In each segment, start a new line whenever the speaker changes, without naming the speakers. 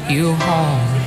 you home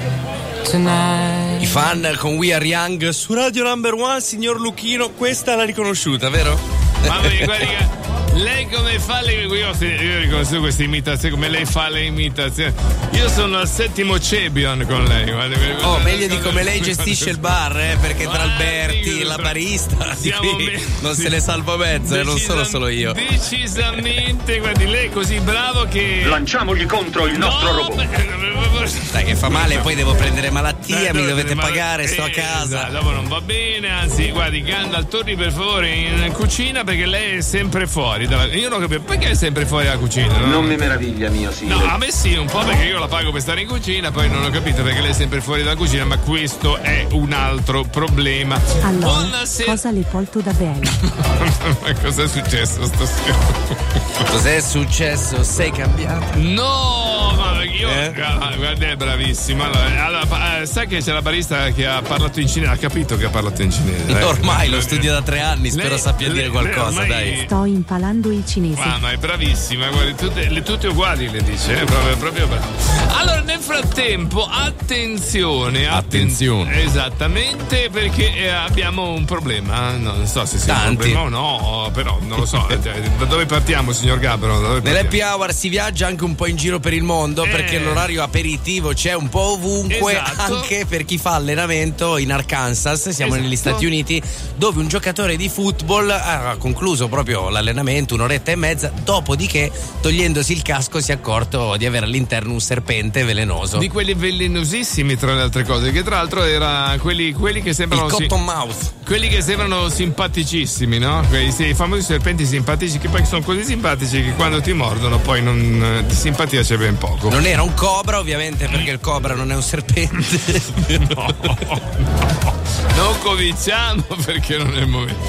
tonight.
I fan con We Are Young su Radio Number One, signor Luchino, questa l'ha riconosciuta, vero?
Mamma mia, guarda, lei come fa io riconosco queste imitazioni, come lei fa le imitazioni. Io sono al 7° Cebion con lei.
Oh, meglio di come lei gestisce il bar, perché tra Alberti e la barista di qui non se ne salvo mezzo, non sono solo io.
Decisamente, guardi, lei è così bravo che
lanciamogli contro il nostro robot.
Dai, che fa male, poi devo prendere malattia, mi dovete pagare, sto a casa.
Dopo non va bene, anzi, guardi, Gandalf, torni per favore in cucina perché lei è sempre fuori. Io non capisco perché è sempre fuori dalla cucina. No?
Non mi meraviglia, mio sì.
No, a me sì, un po' perché io la pago per stare in cucina, poi non ho capito perché lei è sempre fuori dalla cucina, ma questo è un altro problema.
Allora, cosa le porto da bere?
Ma cos'è successo stasera?
Cos'è successo? Sei cambiato?
No, ma perché io guarda, è bravissima. Allora, sai che c'è la barista che ha parlato in cinese, ha capito che ha parlato in cinese.
Ormai lo studio da 3 anni, spero sappia dire qualcosa, dai.
Sto impalando il cinese.
Ma è bravissima, guardi, tutte uguali le dice, proprio brava. Allora, nel frattempo, attenzione. Esattamente, perché abbiamo un problema. Non so se sia un problema o no, però non lo so. Da dove partiamo, signor Gabbro?
Nell'happy hour si viaggia anche un po' in giro per il mondo, perché l'orario aperitivo c'è un po' ovunque, esatto. Anche per chi fa allenamento in Arkansas, siamo negli Stati Uniti, dove un giocatore di football ha concluso proprio l'allenamento, 1.5 ore, dopodiché togliendosi il casco si è accorto di avere all'interno un serpente velenoso.
Di quelli velenosissimi, tra le altre cose, che tra l'altro era quelli che sembrano
il cottonmouth.
Quelli che sembrano simpaticissimi, no? I famosi serpenti simpatici, che poi sono così simpatici che quando ti mordono poi di simpatia c'è ben poco.
Non era un cobra, ovviamente, perché il cobra non è un serpente.
No. Non cominciamo perché non è il momento.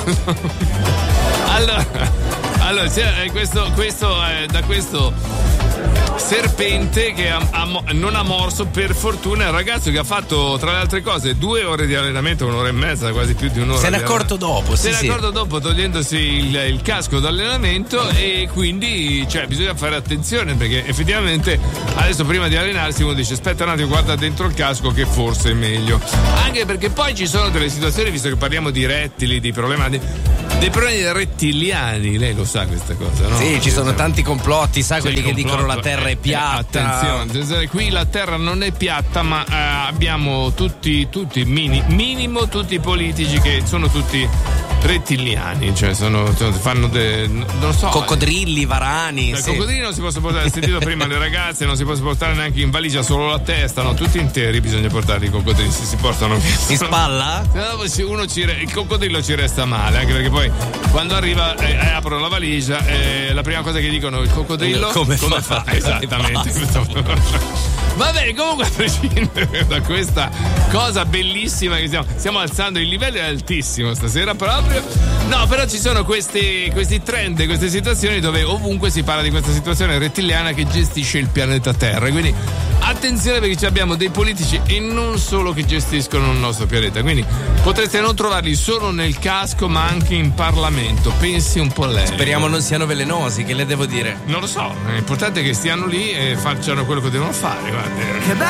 Allora c'è questo serpente che non ha morso, per fortuna, il ragazzo che ha fatto, tra le altre cose, 2 ore di allenamento, 1 ora e mezza, quasi più di un'ora.
Se ne è accorto dopo,
Se ne è accorto dopo, togliendosi il casco d'allenamento, e quindi bisogna fare attenzione, perché effettivamente adesso prima di allenarsi uno dice aspetta un attimo, guarda dentro il casco che forse è meglio, anche perché poi ci sono delle situazioni, visto che parliamo di rettili, di problemi rettiliani, lei lo sa questa cosa, no?
Sì, ci sono tanti complotti, sa, quelli che dicono la terra è piatta.
Attenzione, qui la terra non è piatta, ma abbiamo tutti minimo tutti i politici che sono tutti rettiliani, fanno non lo so.
Coccodrilli, varani.
I coccodrilli non si possono portare, sentito prima le ragazze, non si possono portare neanche in valigia solo la testa, no, tutti interi bisogna portarli i coccodrilli, si portano
in spalla?
Il coccodrillo ci resta male, anche perché poi quando arriva aprono la valigia, la prima cosa che dicono, il coccodrillo come fa? Esattamente. Vabbè, comunque, a prescindere da questa cosa bellissima che stiamo alzando, il livello è altissimo stasera proprio. No, però ci sono questi trend, queste situazioni dove ovunque si parla di questa situazione rettiliana che gestisce il pianeta Terra. Quindi attenzione, perché abbiamo dei politici e non solo che gestiscono il nostro pianeta. Quindi potreste non trovarli solo nel casco, ma anche in Parlamento. Pensi un po' lei.
Speriamo non siano velenosi, che le devo dire?
Non lo so, l'importante è che stiano lì e facciano quello che devono fare. Guarda.